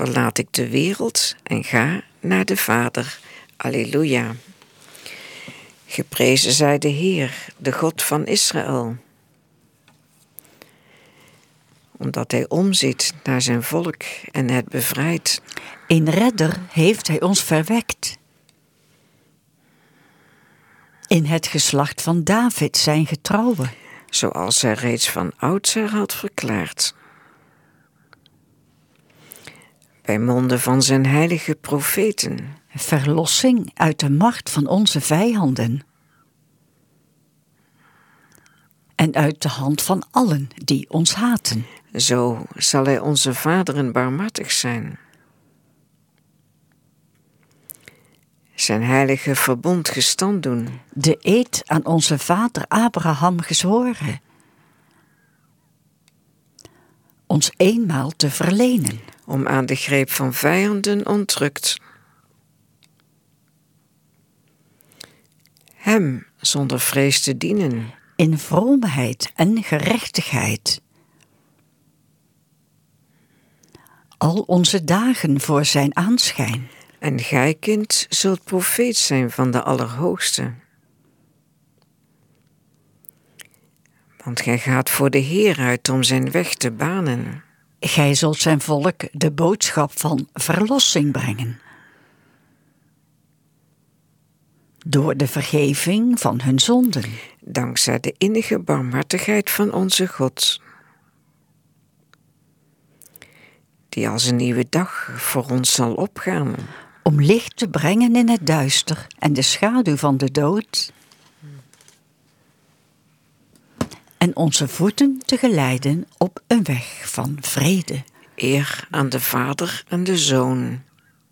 verlaat ik de wereld en ga naar de Vader. Alleluia. Geprezen zij de Heer, de God van Israël. Omdat hij omziet naar zijn volk en het bevrijdt. Een redder heeft hij ons verwekt. In het geslacht van David zijn getrouwe. Zoals hij reeds van oudsher had verklaard. Bij monden van zijn heilige profeten. Verlossing uit de macht van onze vijanden. En uit de hand van allen die ons haten. Zo zal hij onze vaderen barmhartig zijn. Zijn heilige verbond gestand doen. De eed aan onze vader Abraham gezworen. Ons eenmaal te verlenen. Om aan de greep van vijanden ontrukt. Hem zonder vrees te dienen. In vroomheid en gerechtigheid. Al onze dagen voor zijn aanschijn. En gij, kind, zult profeet zijn van de Allerhoogste. Want gij gaat voor de Heer uit om zijn weg te banen. Gij zult zijn volk de boodschap van verlossing brengen. Door de vergeving van hun zonden. Dankzij de innige barmhartigheid van onze God. Die als een nieuwe dag voor ons zal opgaan. Om licht te brengen in het duister en de schaduw van de dood. En onze voeten te geleiden op een weg van vrede. Eer aan de Vader en de Zoon.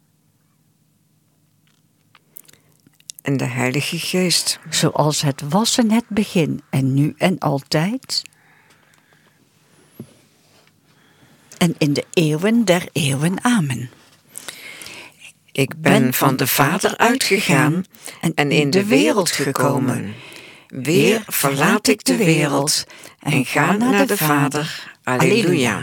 En de Heilige Geest. Zoals het was in het begin en nu en altijd. En in de eeuwen der eeuwen. Amen. Ik ben van de Vader uitgegaan en in de wereld gekomen. Weer verlaat ik de wereld en ga naar de Vader. Alleluia.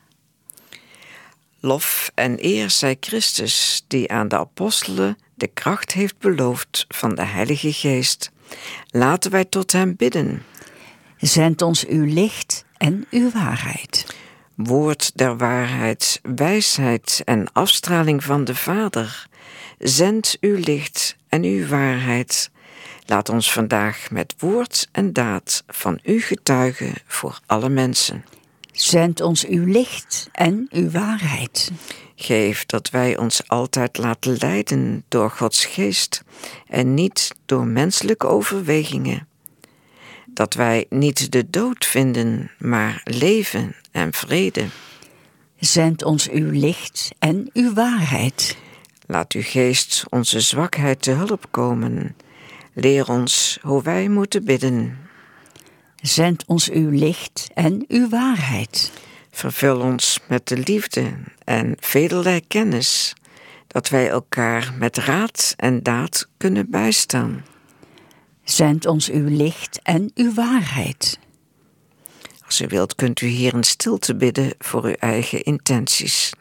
Lof en eer zij Christus, die aan de apostelen de kracht heeft beloofd van de Heilige Geest. Laten wij tot hem bidden. Zend ons uw licht en uw waarheid. Woord der waarheid, wijsheid en afstraling van de Vader. Zend uw licht en uw waarheid. Laat ons vandaag met woord en daad van u getuigen voor alle mensen. Zend ons uw licht en uw waarheid. Geef dat wij ons altijd laten leiden door Gods geest en niet door menselijke overwegingen. Dat wij niet de dood vinden, maar leven en vrede. Zend ons uw licht en uw waarheid. Laat uw geest onze zwakheid te hulp komen. Leer ons hoe wij moeten bidden. Zend ons uw licht en uw waarheid. Vervul ons met de liefde en velerlei kennis, dat wij elkaar met raad en daad kunnen bijstaan. Zend ons uw licht en uw waarheid. Als u wilt kunt u hier in stilte bidden voor uw eigen intenties.